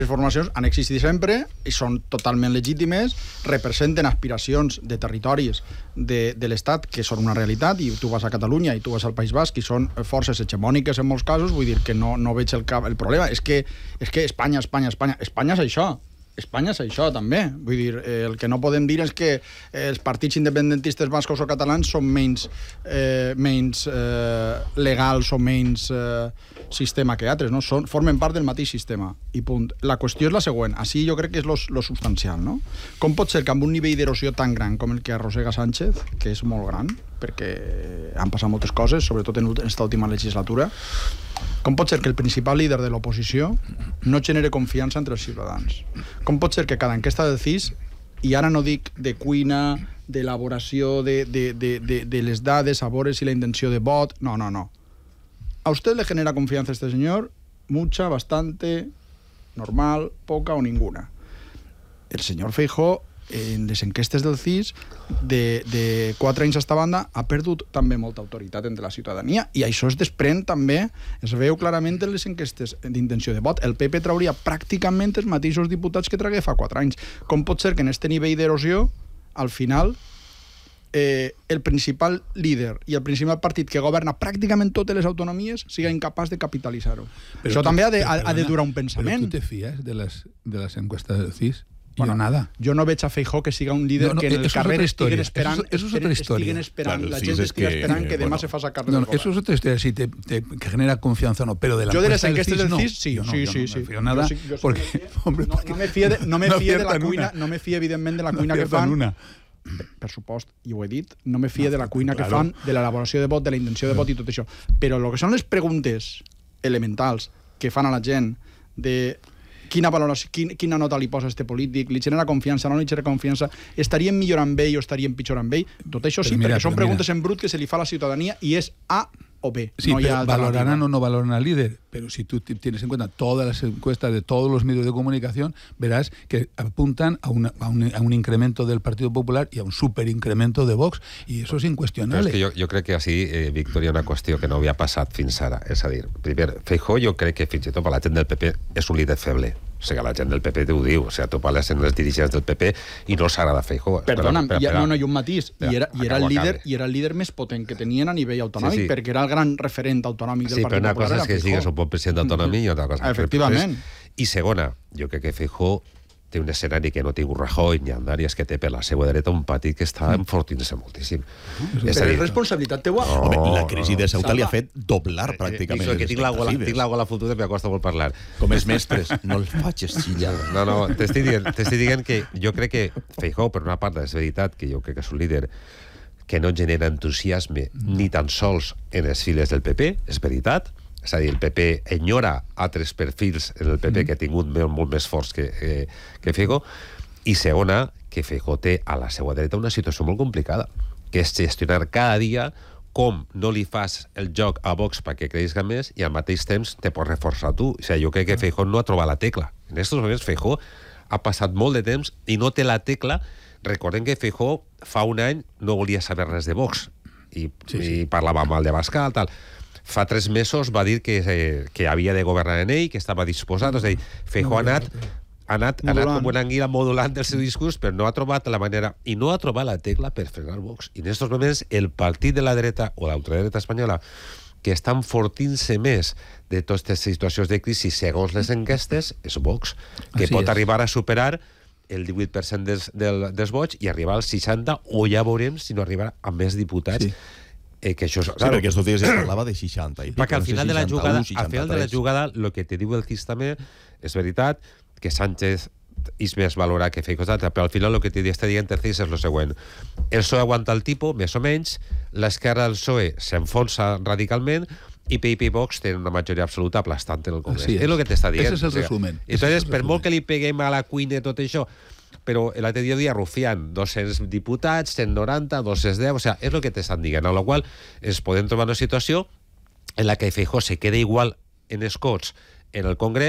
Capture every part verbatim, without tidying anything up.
Les formacions han existit sempre i són totalment legítimes, representen aspiracions de territoris de, de l'Estat que són una realitat, i tu vas a Catalunya i tu vas al País Basc i són forces hegemòniques en molts casos, vull dir que no, no veig el, cap, el problema. És que, és que Espanya, Espanya, Espanya... Espanya és això. Espanya és això, també. Vull dir, eh, el que no podem dir és que els partits independentistes bascos o catalans són menys, eh, menys eh, legals o menys eh, sistema que altres, no? Són, formen part del mateix sistema, i punt. La qüestió és la següent. Així jo crec que és lo, lo substancial, no? Com pot ser que amb un nivell d'erosió tan gran com el que arrossega Sánchez, que és molt gran, perquè han passat moltes coses, sobretot en aquesta última legislatura, com pot ser que el principal líder de l'oposició no genere confiança entre els ciutadans? Com pot ser que cada enquesta del C I S, i ara no dic de cuina, d'elaboració de, de, de, de, de les dades, sabores i la intenció de vot, no, no, no. ¿A usted le genera confianza este señor? Mucha, bastante, normal, poca o ninguna. El señor Feijóo, en les enquestes del C I S, de, de quatre anys a esta banda, ha perdut també molta autoritat entre la ciutadania, i això es desprèn també, es veu clarament en les enquestes d'intenció de vot. El P P trauria pràcticament els mateixos diputats que tragué fa quatre anys. Com pot ser que en este nivell d'erosió, al final, eh, el principal líder i el principal partit que governa pràcticament totes les autonomies siga incapaç de capitalitzar-ho? Això tu, també ha de, ha, ha de durar un pensament. Però tu te fies de les, de les encuestes del C I S? Bueno, yo nada. Yo no veig a Feijóo que siga un líder no, no, que en el carrer estiguen esperant, eso, eso es otra historia. Estiguen esperant, claro, la sí, gent es estigui que, esperant que eh, demà bueno, se faça carrer no, del no, eso es otra historia, si te, te que genera confianza o no, pero de la yo de las encuesta encuestas del C I S, no, sí, yo no, sí, yo sí, no sí. me fío nada, yo sí, yo sí porque, me hombre, no, no me fíe de, no me no fíe de la cuina, una. no me fíe evidentment de la no cuina que fan. Una. Per, per supost, i ho he dit, no me fíe no, de la cuina claro. que fan, de l'elaboració de vot, de la intenció de vot i tot això. Però el que són les preguntes elementals que fan a la gent de quina valoració, quin, quina nota li posa a este polític, li genera confiança, no li genera confiança, estaríem millor amb ell o estaríem pitjor amb ell, tot això sí, mira, perquè són preguntes mira. en brut que se li fa a la ciutadania i és A o B. Sí, no hi pero valorarán o no valorarán al líder, pero si tú tienes en cuenta todas las encuestas de todos los medios de comunicación, verás que apuntan a, una, a, un, a un incremento del Partido Popular y a un superincremento de Vox, i això és inqüestionable. Però és que jo, jo crec que així, eh, Víctor, hi ha una qüestió que no havia passat fins ara. És a dir, primer, Feijóo jo crec que fins i tot per la gent del P P és un líder feble. O sigui, la gent del P P t'ho diu. O sigui, tu parles amb els dirigents del P P i no s'agrada Feijóo. Perdona, però, però, ja, no, no, hi ha un matís. I era, i, era el líder, acabo. I era el líder més potent que tenien a nivell autonòmic, sí, sí. perquè era el gran referent autonòmic del sí, Partit Popular. Sí, però una cosa és que sigues un bon president d'autonomia i una cosa... Efectivament. I segona, jo crec que Feijóo té un escenari que no té un Rajoy ni Andar, i és que té per la seva dreta un partit que està enfortint-se moltíssim. Mm. És però és responsabilitat teua. No, Home, la crisi de Ceuta li ha fet doblar pràcticament. Eh, que tinc l'aigua a la fotuda, però costa molt parlar. Com els mestres, no el faig xillar. No, no, t'estic dient, t'estic dient que jo crec que Feijóo, per una part, és veritat que jo crec que és un líder que no genera entusiasme ni tan sols en les files del P P, és veritat. És a dir, el P P enyora altres perfils en el P P que ha tingut molt, molt més forts que, eh, que Feijóo, i segona, que Feijóo té a la seva dreta una situació molt complicada, que és gestionar cada dia com no li fas el joc a Vox perquè creixi més i al mateix temps te pots reforçar tu. O sigui, jo crec que Feijóo no ha trobat la tecla. En aquests moments Feijóo ha passat molt de temps i no té la tecla. Recordem que Feijóo fa un any no volia saber res de Vox i, sí, sí. i parlava mal de Bascal, tal. Fa tres mesos va dir que, eh, que havia de governar en ell, que estava disposat. És a dir, Feijóo ha anat, ha anat, ha anat com una anguila modulant el seu discurs, però no ha trobat la manera, i no ha trobat la tecla per frenar Vox. I en aquests moments el partit de la dreta o l'ultradreta espanyola que està enfortint-se més de totes aquestes situacions de crisi segons les enquestes és Vox, que Así pot és. arribar a superar el divuit per cent dels, del, dels vots i arribar al seixanta, o ja veurem si no arribarà a més diputats. Sí. Eh, que això, sí, claro, perquè estos dies ja parlava de seixanta. I perquè al final de la jugada, al final de la jugada, el que te diu el C I S també és veritat, que Sánchez és més valorat que Feijóo, però al final el que t'està dient el C I S és el següent. El P S O E aguanta el tipus, més o menys, l'esquerra del P S O E s'enfonsa radicalment i P I P i Vox tenen una majoria absoluta aplastant en el Congrés. Sí, és. és el que t'està dient. Ese és el resumen. Entonces, per molt que li peguem a la cuina i tot això, però l'altre dia dia rufiant dos-cents diputats, cent noranta, dos-cents deu, o sigui, és el que t'estan dient, amb la qual es podem trobar una situació en la que Feijóo se queda igual en escots en el Congrés,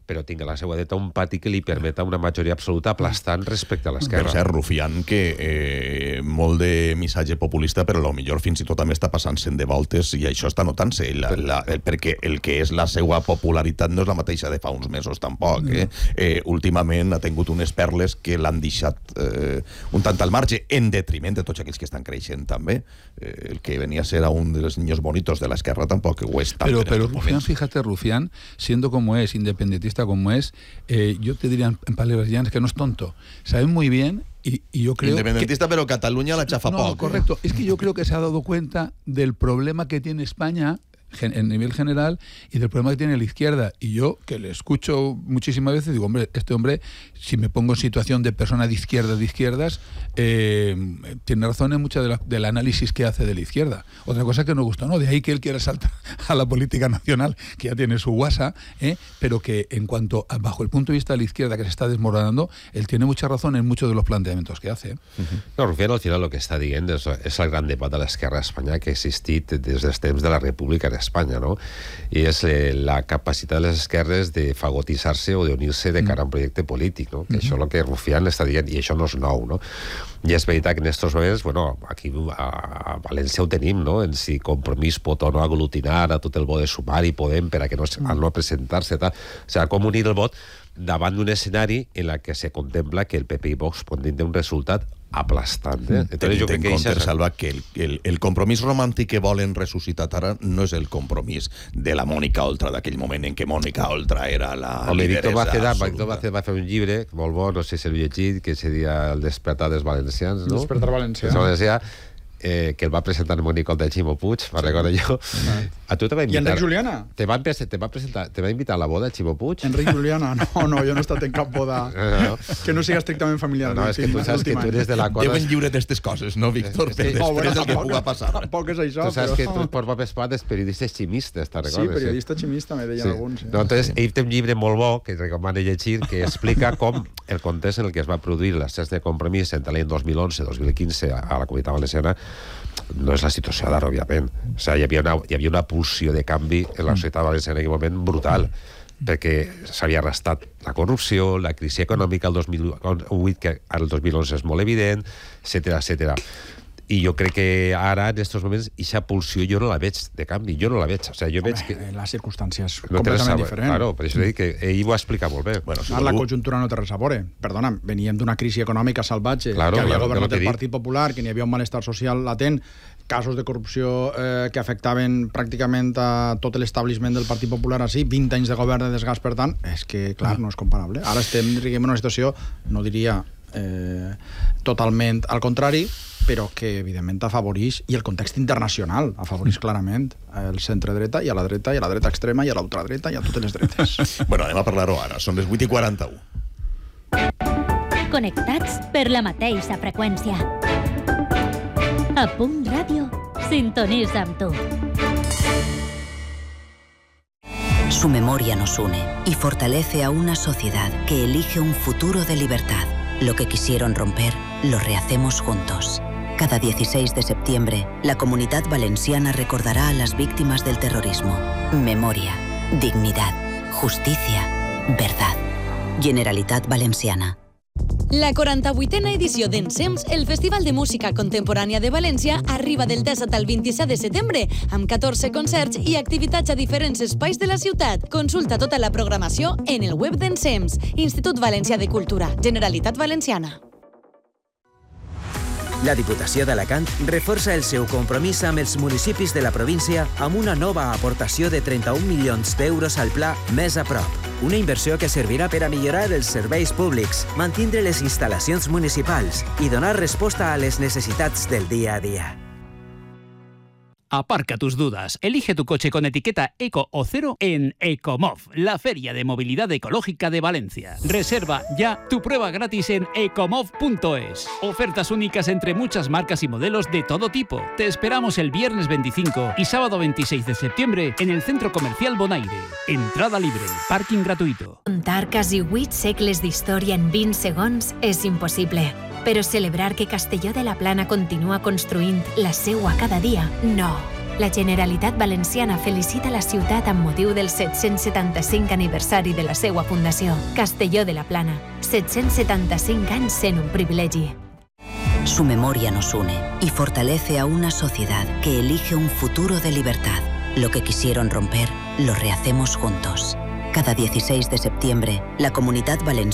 però tinc a la seva dreta un pati que li permeta una majoria absoluta aplastant respecte a Per l'esquerra. cert, Rufián, que eh, molt de missatge populista, però potser fins i tot també està passant-se'n de voltes i això està notant-se, la, la, el, perquè el que és la seva popularitat no és la mateixa de fa uns mesos tampoc. Eh? Eh, últimament ha tingut unes perles que l'han deixat eh, un tant al marge, en detriment de tots aquells que estan creixent també. Eh, el que venia a ser un dels niños bonitos de l'esquerra tampoc ho és tant. Pero, pero Rufián, fíjate, Rufián, siendo como es, independentista como es, eh, yo te diría en palabras llanas que no es tonto. Sabe muy bien y, y yo creo Independentista, que, pero Cataluña la chafa no, poco. correcto. Es que yo creo que se ha dado cuenta del problema que tiene España en nivel general y del problema que tiene la izquierda. Y yo, que le escucho muchísimas veces, digo, hombre, este hombre, si me pongo en situación de persona de izquierda, de izquierdas, eh, tiene razón en mucho de la, del análisis que hace de la izquierda. Otra cosa que no gusta, ¿no? De ahí que él quiera saltar a la política nacional, que ya tiene su guasa, ¿eh? Pero que en cuanto a, bajo el punto de vista de la izquierda que se está desmoronando, él tiene mucha razón en muchos de los planteamientos que hace. ¿eh? Uh-huh. No, Rufián al final el que està dient és, és el gran debat de l'esquerra a Espanya que ha existit des dels temps de la República en Espanya, no? I és eh, la capacitat de les esquerres de fagotitzar-se o d'unir-se de cara a un projecte polític, no? Que uh-huh. això és el que Rufián està dient, i això no és nou, no? I és veritat que en aquests moments, bueno, aquí a, a València ho tenim, no? En si Compromís pot o no aglutinar a tot el vot de Sumar i Podem per a que no, al no presentar-se, tal. O sigui, com unir el vot davant d'un escenari en la que se contempla que el P P i Vox poden tindre un resultat aplastant. Eh? Entonces, jo crec que compte, Salva, que el, el, el compromís romàntic que volen ressuscitar ara no és el compromís de la Mònica Oltra d'aquell moment en què Mònica Oltra era la Home, lideresa Víctor Baceda, absoluta. Víctor Baceda va fer un llibre molt bo, no sé si l'he llegit, que seria El despertar dels valencians, no? Despertar valencià. El valencià, eh, que el va presentar en Mònica Oltra de Ximo Puig, sí. me'n recordo jo. Ah. A tu te va invitar... I Enric Juliana? Te va, te va presentar, te va invitar a la boda de Ximo Puig? Enric Juliana? No, no, jo no he estat en cap boda no, no. que no siga estrictament familiar. No, no, és que tu saps que tu eres de la cosa... Déu en lliure d'estes coses, no, Víctor? Sí, Per després oh, bueno, del que tampoc, puga passar. Tampoc és això, tu saps però... que tu per papes pates periodistes ximistes, te'n recordes? Sí, periodista ximista, me deien sí. alguns. Sí. No, entonces, ell té un llibre molt bo, que recomano llegir, que explica com el context en el que es va produir l'accés de Compromís entre l'any dos mil onze dos mil quinze a la Comunitat Valenciana no és la situació d'ara, òbviament. O sigui, hi havia una, hi havia una pulsió de canvi en la societat valenciana en aquell moment brutal, perquè s'havia arrestat la corrupció, la crisi econòmica el dos mil vuit, que ara el dos mil onze és molt evident, etcètera, etcètera. I jo crec que ara, en aquests moments, aquesta pulsió jo no la veig de canvi, jo no la veig. O sigui, jo Home, veig que... la circumstància és no completament diferent. Claro, per això dic que ell ho ha explicat molt bé. Bueno, Ara, la conjuntura no té res a veure. Perdona, veníem d'una crisi econòmica salvatge, Claro, que havia claro, governat que el dic. Partit Popular, que n'hi havia un malestar social latent, casos de corrupció eh, que afectaven pràcticament a tot l'establishment del Partit Popular així, vint anys de govern de desgast, per tant, és que, clar, no és comparable. Ara estem, diguem, en una situació, no diria eh, totalment al contrari, però que, evidentment, afavoreix, i el context internacional afavoreix clarament el centre-dreta i a la dreta, i a la dreta extrema, i a l'ultradreta, i a totes les dretes. Bueno, anem a parlar-ho ara. Són les vuit i quaranta-u. Connectats per la mateixa freqüència. A Punt Ràdio, sintonitza amb tu. Su memoria nos une y fortalece a una sociedad que elige un futuro de libertad. Lo que quisieron romper, lo rehacemos juntos. Cada dieciséis de septiembre, la Comunidad Valenciana recordará a las víctimas del terrorismo. Memoria, dignidad, justicia, verdad. Generalitat Valenciana. La quaranta-vuitena edició d'Ensems, el Festival de Música Contemporània de València, arriba del disset al vint-i-set de setembre, amb catorze concerts i activitats a diferents espais de la ciutat. Consulta tota la programació en el web d'Ensems, Institut Valencià de Cultura, Generalitat Valenciana. La Diputació d'Alacant reforça el seu compromís amb els municipis de la província amb una nova aportació de trenta-un milions d'euros al pla Més a prop. Una inversió que servirà per a millorar els serveis públics, mantindre les instal·lacions municipals i donar resposta a les necessitats del dia a dia. Aparca tus dudas. Elige tu coche con etiqueta Eco o Cero en Ecomov, la feria de movilidad ecológica de Valencia. Reserva ya tu prueba gratis en ecomov punto es. Ofertas únicas entre muchas marcas y modelos de todo tipo. Te esperamos el viernes veinticinco y sábado veintiséis de septiembre en el Centro Comercial Bonaire. Entrada libre, parking gratuito. Contar quasi vuit segles d'història en vint segons és impossible. Però celebrar que Castelló de la Plana continua construint la seua cada dia, no. La Generalitat Valenciana felicita la ciutat amb motiu del set-cents setanta-cinc aniversari de la seva fundació. Castelló de la Plana. set-cents setanta-cinc anys sent un privilegi. Su memoria nos une y fortalece a una sociedad que elige un futuro de libertad. Lo que quisieron romper, lo rehacemos juntos. Cada dieciséis de septiembre, la Comunidad Valenciana